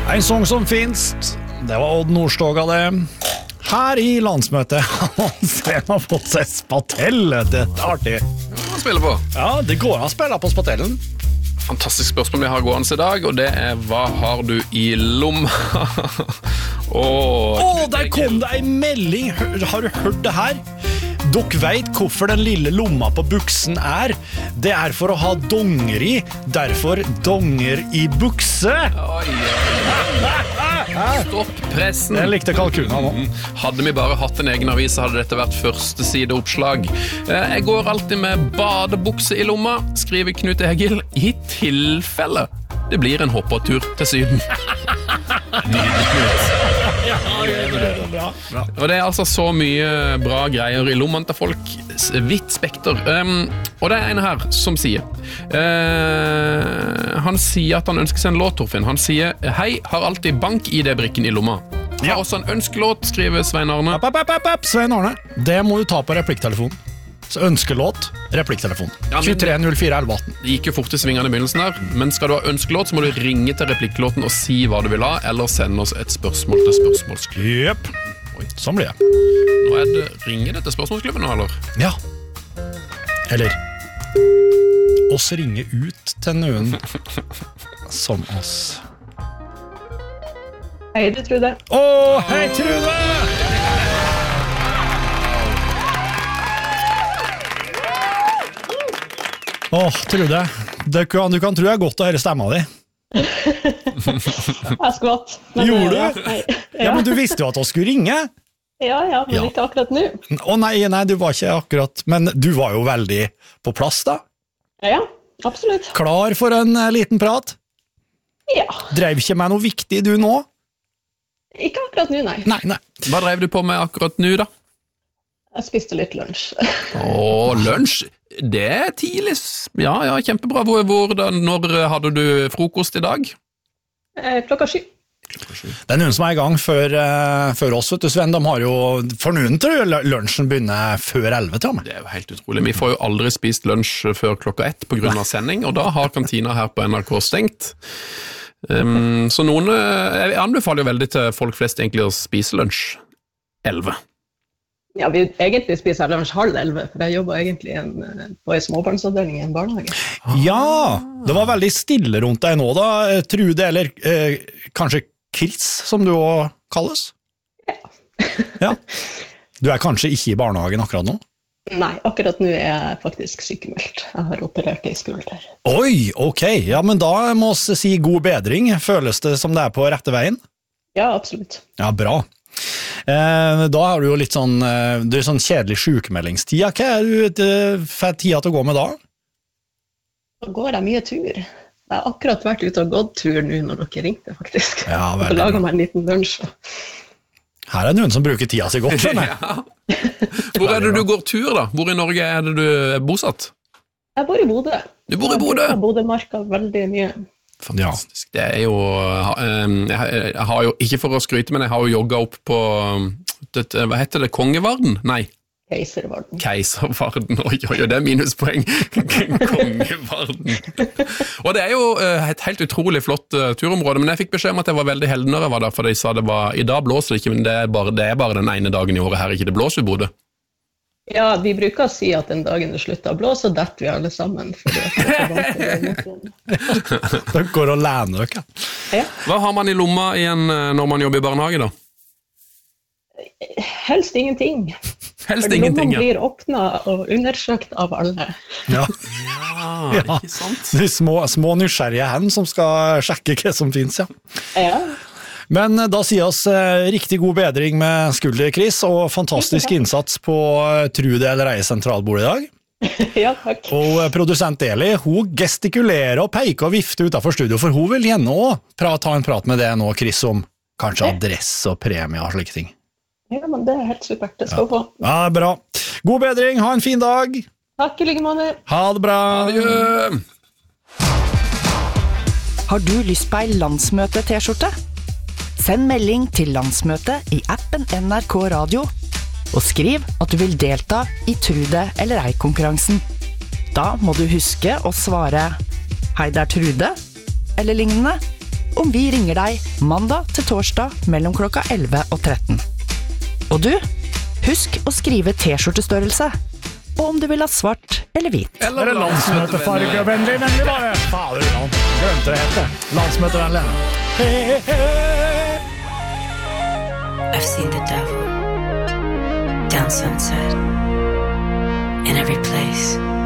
En sång som finst, det var Odd Nordstoga det. Her i landsmøtet har man fått seg spatell. Det er artig. Hva spiller på? Ja, det går an å spille på spatellen. Fantastisk spørsmål vi har gående i dag, og det er hva har du i lomma? Der kom det en melding. Har du hørt det her? Dere vet hvorfor den lille lomma på buksen er. Det er for å ha donger i, derfor donger i bukse. Stopp pressen. Jeg likte kalkuna nå. Hadde vi bare hatt en egen avis, så hadde dette vært første sideoppslag. Jeg går alltid med badebukse i lomma, skriver Knut Egil, i tilfelle det blir en hoppetur til Syden. Nydelig, Knut. Og det er altså så mye bra greier i lommen til folk. Vidt spekter. Og det er en her som sier han sier at han ønsker seg en låt, Torfinn. Han sier, hei, har alltid bank-ID-brikken i lomma. Har også en ønskelåt, skriver Svein Arne. Svein Arne, det må du ta på replikktelefonen. Så ønskelåt, repliktelefon. 23041118. Det gikk jo fort i svingene i begynnelsen her, men skal du ha ønskelåt, så må du ringe til replikklåten og si hva du vil ha, eller sende oss et spørsmål til spørsmålsklubben. Jep, sånn blir det. Nå er det, ringer det til spørsmålsklubben nå, eller? Ja. Eller oss ringer ut til noen som oss. Hei, du Trude. Hei, Trude! Trude, du kan tro jeg godt å høre stemma di. Jeg skvatt. Gjorde du? Ja, men du visste jo at du skulle ringe. Ja, men ikke akkurat nå. Nei, du var ikke akkurat, men du var jo veldig på plass da. Ja, absolutt. Klar for en liten prat? Ja. Drev ikke med noe viktig du nå? Ikke akkurat nå, nei. Nei. Hva drev du på med akkurat nå da? Jeg spiste litt lunsj. Lunsj? Det er tidlig. Ja, kjempebra. Når hadde du frokost i dag? 7:00. Det er noen som er i gang før oss, vet du, Sven. De har jo fornøyen til lunsjen begynner før 11, tror jeg. Det er jo helt utrolig. Vi får jo aldri spist lunsj før 1:00 på grunn av sending, og da har kantina her på NRK stengt. Så jeg anbefaler jo veldig til folk flest egentlig å spise lunsj 11. Ja, vi egentlig spiser lunsj 10:30, for jeg jobber egentlig på en småbarnsavdeling i en barnehage. Ja, det var veldig stille rundt deg nå da, Trude, eller kanskje Chris, som du også kalles? Ja. Du er kanskje ikke i barnehagen akkurat nå? Nei, akkurat nå er jeg faktisk sykemeldt. Jeg har operert i skulder. Oi, ok. Ja, men da må vi si god bedring. Føles det som det er på rette veien? Ja, absolutt. Ja, bra. Da har du jo litt sånn, det er sånn kjedelig sykemeldingstid. Hva er du for tida til å gå med da? Da går jeg mye tur. Jeg har akkurat vært ute og gått tur nå når dere ringte, faktisk. Ja, veldig. Og laget meg en liten lunsj. Her er noen som bruker tida seg godt, skjønner jeg. Ja. Hvor er det du går tur da? Hvor i Norge er det du er bosatt? Jeg bor i Bodø. Du bor i Bodø? Jeg har Bodø-marka veldig mye. Fantastisk. Det er jo, jeg har jo, ikke for å skryte, men jeg har jo jogget opp på, hva heter det, Kongevarden? Nei. Keiservarden, oi, det er minuspoeng. Kongevarden. Og det er jo et helt utrolig flott turområde, men jeg fikk beskjed om at jeg var veldig heldig når jeg var der, for de sa det var, i dag blåser det ikke, men det er bare den ene dagen i året her ikke det blåser i Bodø. Ja, vi bruker å si at den dagen det slutter å blåse, så detter vi alle sammen. Det går å læne dere. Ja. Hva har man i lomma når man jobber i barnehage da? Helst ingenting. Helst ingenting, ja. Lomma blir åpnet og undersøkt av alle. Ja, ikke sant? De små nysgjerrige hen som skal sjekke hva som finnes, ja. Ja. Men da sier oss riktig god bedring med skulder, Chris, og fantastisk innsats på Trude eller Eie sentralbord i dag. Ja, takk. Og produsent Eli, hun gestikulerer og peker og vifter utenfor studio, for hun vil gjerne også ta en prat med det nå, Chris, om kanskje adresse og premie og slike ting. Ja, men det er helt supert, det skal få. Ja, bra. God bedring, ha en fin dag. Takk i like måte. Ha det bra. Adjø. Har du lyst på en landsmøte-t-skjorte? Send melding til landsmøtet i appen NRK Radio, og skriv at du vil delta i Trude eller ei-konkurransen. Da må du huske å svare «Hei, det er Trude», eller lignende, om vi ringer deg mandag til torsdag mellom klokka 11 og 13. Og du, husk å skrive t-skjortestørrelse, og om du vil ha svart eller hvit. Eller landsmøtefargevennlig, nemlig bare. Fader, glemte det hette. Landsmøtevennlig. I've seen the devil down Sunset in every place